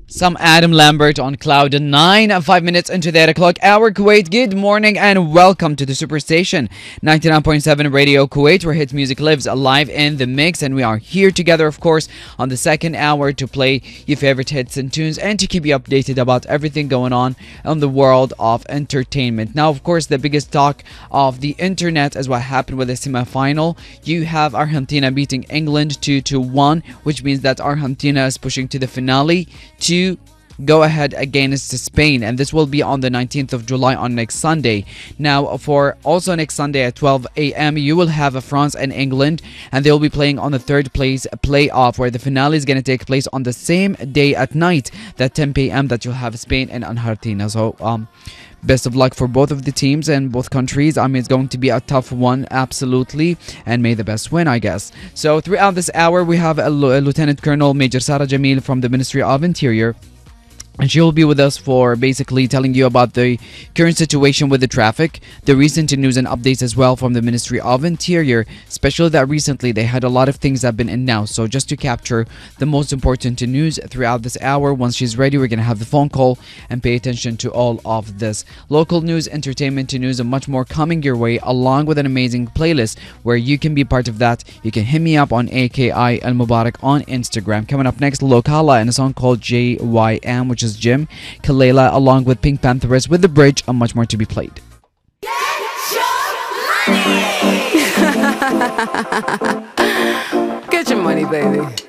Some Adam Lambert on Cloud 9, 5 minutes into the 8 o'clock hour. Kuwait, good morning and welcome to the Superstation 99.7 Radio Kuwait, where hit music lives alive in the mix. And we are here together, of course, on the second hour to play your favorite hits and tunes and to keep you updated about everything going on in the world of entertainment. Now, of course, the biggest talk of the internet is what happened with the semi-final. You have Argentina beating England 2-1, which means that Argentina is pushing to the finale to go ahead against Spain, and this will be on the 19th of July on next Sunday. Now, for also next Sunday at 12 a.m., you will have France and England, and they'll be playing on the third place playoff, where the finale is going to take place on the same day at night, that 10 p.m. that you'll have Spain and Argentina. So, best of luck for both of the teams and both countries. I mean, it's going to be a tough one, absolutely, and may the best win, I guess. So throughout this hour, we have a Lieutenant Colonel Major Sarah Jamil from the Ministry of Interior. And she will be with us for basically telling you about the current situation with the traffic, the recent news and updates as well from the Ministry of Interior, especially that recently they had a lot of things that have been announced. So just to capture the most important news throughout this hour, once she's ready, we're going to have the phone call and pay attention to all of this. Local news, entertainment news, and much more coming your way, along with an amazing playlist where you can be part of that. You can hit me up on AKI Al Mubarak on Instagram. Coming up next, Lokala and a song called JYM, which is Jim Kalela, along with Pink Panthers with The Bridge, and much more to be played. Get your money! Get your money, baby.